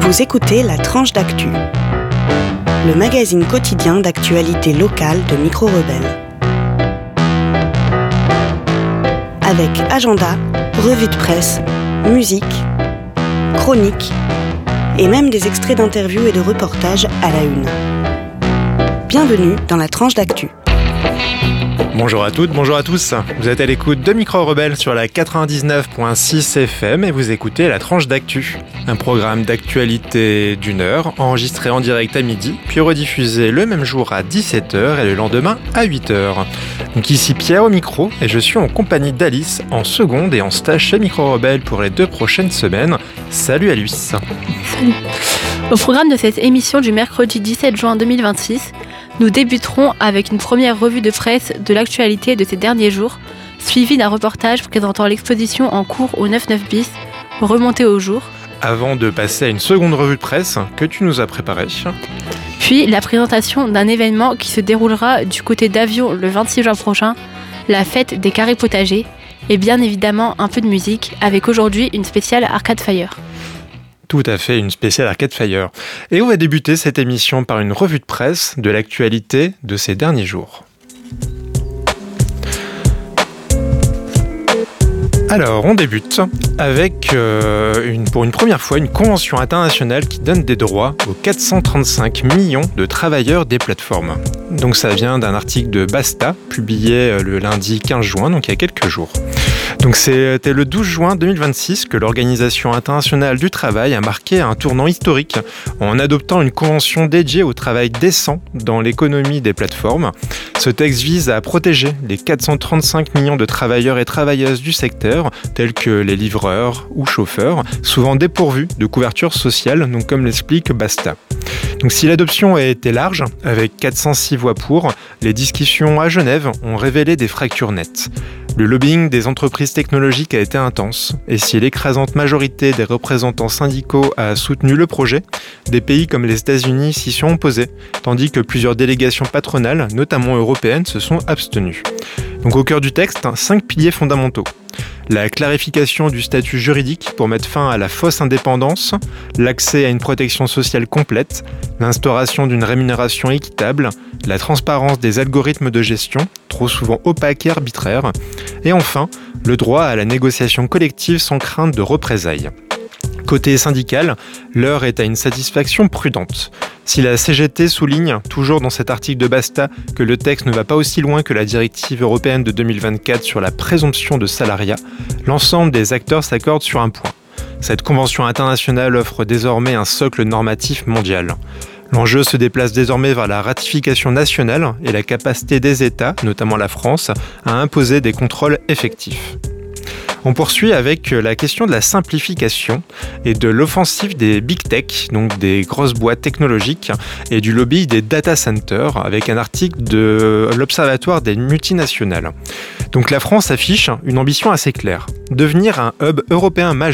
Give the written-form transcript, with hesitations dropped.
Vous écoutez La Tranche d'Actu, le magazine quotidien d'actualité locale de Micro Rebelle. Avec agenda, revue de presse, musique, chroniques et même des extraits d'interviews et de reportages à la une. Bienvenue dans La Tranche d'Actu. Bonjour à toutes, bonjour à tous. Vous êtes à l'écoute de Micro Rebelle sur la 99.6 FM et vous écoutez La Tranche d'Actu, un programme d'actualité d'une heure, enregistré en direct à midi, puis rediffusé le même jour à 17h et le lendemain à 8h. Donc ici Pierre au micro et je suis en compagnie d'Alice en seconde et en stage chez Micro Rebelle pour les 2 prochaines semaines. Salut Alice. Salut. Au programme de cette émission du mercredi 17 juin 2026, nous débuterons avec une première revue de presse de l'actualité de ces derniers jours, suivie d'un reportage présentant l'exposition en cours au 99 bis, remontée au jour. Avant de passer à une seconde revue de presse que tu nous as préparée. Puis la présentation d'un événement qui se déroulera du côté d'Avion le 26 juin prochain, la fête des carrés potagers, et bien évidemment un peu de musique, avec aujourd'hui une spéciale Arcade Fire. Tout à fait, une spéciale Arcade Fire. Et on va débuter cette émission par une revue de presse de l'actualité de ces derniers jours. Alors, on débute avec, pour une première fois, une convention internationale qui donne des droits aux 435 millions de travailleurs des plateformes. Donc ça vient d'un article de Basta, publié le lundi 15 juin, donc il y a quelques jours. Donc c'était le 12 juin 2026 que l'Organisation internationale du travail a marqué un tournant historique en adoptant une convention dédiée au travail décent dans l'économie des plateformes. Ce texte vise à protéger les 435 millions de travailleurs et travailleuses du secteur, tels que les livreurs ou chauffeurs, souvent dépourvus de couverture sociale, donc comme l'explique Basta. Donc si l'adoption a été large, avec 406 voix pour, les discussions à Genève ont révélé des fractures nettes. Le lobbying des entreprises technologiques a été intense, et si l'écrasante majorité des représentants syndicaux a soutenu le projet, des pays comme les États-Unis s'y sont opposés, tandis que plusieurs délégations patronales, notamment européennes, se sont abstenues. Donc au cœur du texte, 5 piliers fondamentaux. La clarification du statut juridique pour mettre fin à la fausse indépendance, l'accès à une protection sociale complète, l'instauration d'une rémunération équitable, la transparence des algorithmes de gestion, trop souvent opaques et arbitraires, et enfin, le droit à la négociation collective sans crainte de représailles. Côté syndical, l'heure est à une satisfaction prudente. Si la CGT souligne, toujours dans cet article de Basta, que le texte ne va pas aussi loin que la directive européenne de 2024 sur la présomption de salariat, l'ensemble des acteurs s'accordent sur un point. Cette convention internationale offre désormais un socle normatif mondial. L'enjeu se déplace désormais vers la ratification nationale et la capacité des États, notamment la France, à imposer des contrôles effectifs. On poursuit avec la question de la simplification et de l'offensive des big tech, donc des grosses boîtes technologiques, et du lobby des data centers, avec un article de l'Observatoire des multinationales. Donc la France affiche une ambition assez claire, devenir un hub européen majeur